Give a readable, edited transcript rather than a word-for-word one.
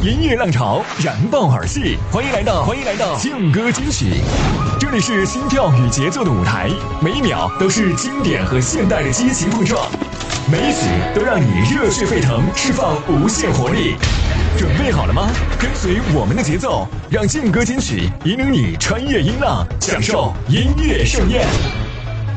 音乐浪潮燃爆耳系，欢迎来到劲歌金曲。这里是心跳与节奏的舞台，每一秒都是经典和现代的激情碰撞，每一曲都让你热血沸腾，释放无限活力。准备好了吗？跟随我们的节奏，让劲歌金曲引领你穿越音浪，享受音乐盛宴。